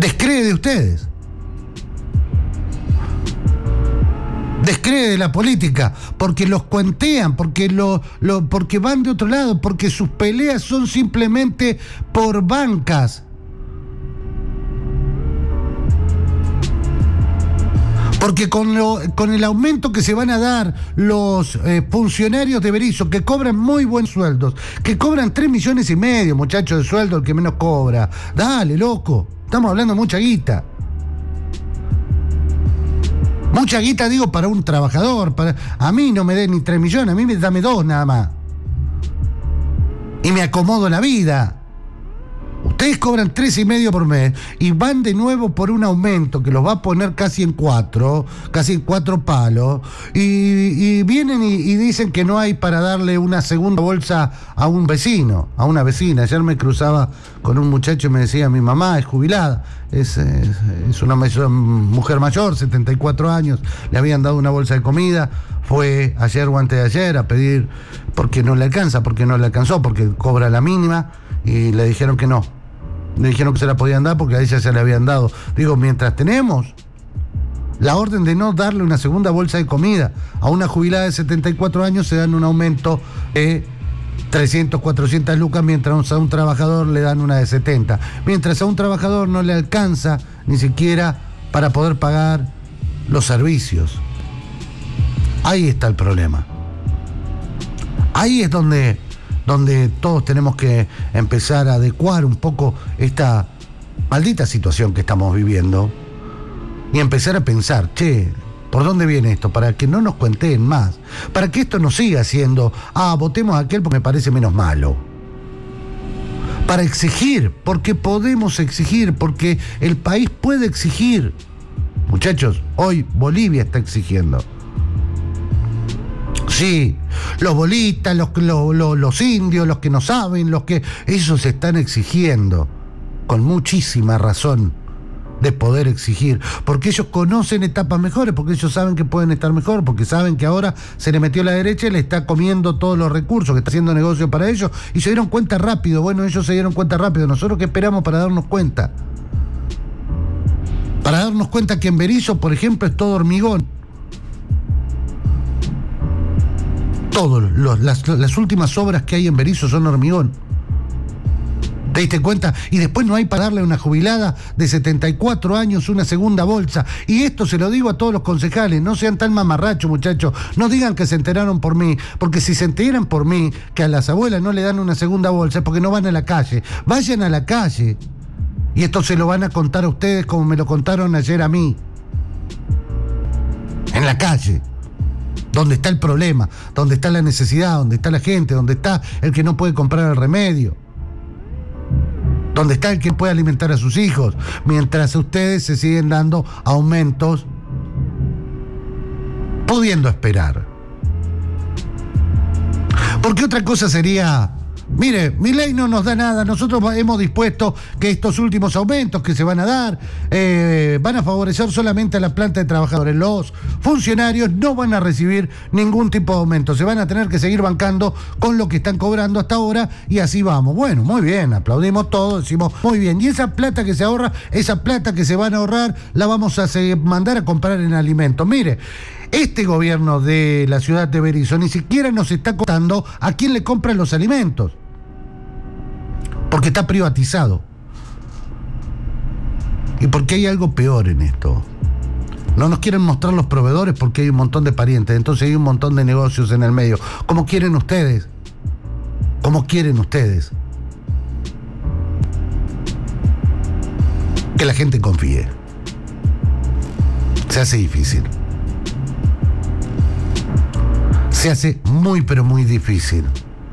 descree de ustedes. Descree de la política, porque los cuentean, porque porque van de otro lado, porque sus peleas son simplemente por bancas. Porque con el aumento que se van a dar los funcionarios de Berisso, que cobran muy buenos sueldos, que cobran 3,5 millones, muchachos, de sueldo, el que menos cobra. Dale, loco, estamos hablando de mucha guita. Mucha guita, digo, para un trabajador. A mí no me den ni 3 millones, a mí dame 2 nada más. Y me acomodo la vida. Ustedes cobran 3,5 por mes y van de nuevo por un aumento que los va a poner casi en 4 palos, y vienen y dicen que no hay para darle una segunda bolsa a un vecino, a una vecina. Ayer me cruzaba con un muchacho y me decía: mi mamá es jubilada, es una mujer mayor, 74 años, le habían dado una bolsa de comida, fue ayer o antes de ayer a pedir porque no le alcanzó, porque cobra la mínima, y le dijeron que no. Le dijeron que se la podían dar porque a ella se le habían dado. Digo, mientras tenemos la orden de no darle una segunda bolsa de comida a una jubilada de 74 años, se dan un aumento de 300, 400 lucas, mientras a un trabajador le dan una de 70. Mientras a un trabajador no le alcanza ni siquiera para poder pagar los servicios. Ahí está el problema. Ahí es donde todos tenemos que empezar a adecuar un poco esta maldita situación que estamos viviendo y empezar a pensar: che, ¿por dónde viene esto? Para que no nos cuenteen más, para que esto no siga siendo: votemos a aquel porque me parece menos malo. Para exigir, porque podemos exigir, porque el país puede exigir. Muchachos, hoy Bolivia está exigiendo. Sí, los bolistas, los indios, los que no saben, esos están exigiendo, con muchísima razón de poder exigir, porque ellos conocen etapas mejores, porque ellos saben que pueden estar mejor, porque saben que ahora se le metió la derecha y le está comiendo todos los recursos, que está haciendo negocio para ellos, y se dieron cuenta rápido. Bueno, ellos se dieron cuenta rápido. ¿Nosotros qué esperamos para darnos cuenta? Para darnos cuenta que en Berisso, por ejemplo, es todo hormigón. Las últimas obras que hay en Berisso son hormigón. ¿Te diste cuenta? Y después no hay para darle a una jubilada de 74 años una segunda bolsa. Y esto se lo digo a todos los concejales: no sean tan mamarrachos, muchachos. No digan que se enteraron por mí, porque si se enteran por mí que a las abuelas no le dan una segunda bolsa es porque no van a la calle. Vayan a la calle. Y esto se lo van a contar a ustedes como me lo contaron ayer a mí. En la calle. Donde está el problema, donde está la necesidad, donde está la gente, donde está el que no puede comprar el remedio, donde está el que puede alimentar a sus hijos, mientras ustedes se siguen dando aumentos pudiendo esperar. Porque otra cosa sería: mire, Milei no nos da nada, nosotros hemos dispuesto que estos últimos aumentos que se van a dar van a favorecer solamente a la planta de trabajadores. Los funcionarios no van a recibir ningún tipo de aumento, se van a tener que seguir bancando con lo que están cobrando hasta ahora, y así vamos. Bueno, muy bien, aplaudimos todo, decimos muy bien. Y esa plata que se ahorra, esa plata que se van a ahorrar, la vamos a mandar a comprar en alimentos. Mire, este gobierno de la ciudad de Berisso ni siquiera nos está contando a quién le compran los alimentos, porque está privatizado. Y porque hay algo peor en esto. No nos quieren mostrar los proveedores porque hay un montón de parientes, entonces hay un montón de negocios en el medio. ¿Cómo quieren ustedes? ¿Cómo quieren ustedes que la gente confíe? Se hace difícil. Se hace muy, pero muy difícil.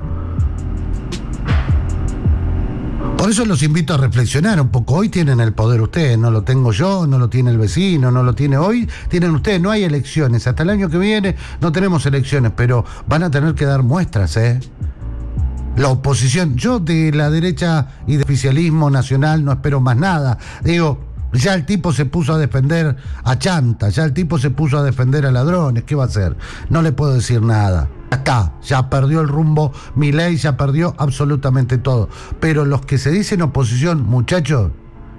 Por eso los invito a reflexionar un poco. Hoy tienen el poder ustedes, no lo tengo yo, no lo tiene el vecino, no lo tiene hoy, tienen ustedes. No hay elecciones, hasta el año que viene no tenemos elecciones, pero van a tener que dar muestras, La oposición, yo de la derecha y del oficialismo nacional no espero más nada. Digo, ya el tipo se puso a defender a Chanta, ya el tipo se puso a defender a ladrones, ¿qué va a hacer? No le puedo decir nada. Ya está, ya perdió el rumbo Milei, ya perdió absolutamente todo. Pero los que se dicen oposición, muchachos,